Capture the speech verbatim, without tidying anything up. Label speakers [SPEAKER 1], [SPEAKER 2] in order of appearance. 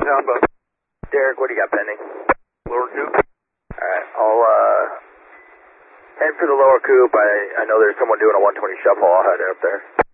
[SPEAKER 1] Alpha.
[SPEAKER 2] Derek, what do you got pending?
[SPEAKER 1] Lower coupe.
[SPEAKER 2] Alright, I'll uh, head for the lower coupe. I, I know there's someone doing a one twenty shuffle. I'll head up there.